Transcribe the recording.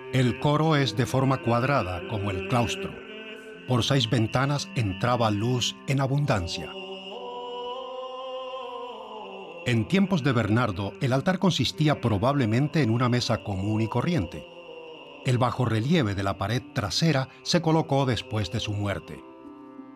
El coro es de forma cuadrada, como el claustro. Por 6 ventanas entraba luz en abundancia. En tiempos de Bernardo, el altar consistía probablemente en una mesa común y corriente. El bajorrelieve de la pared trasera se colocó después de su muerte.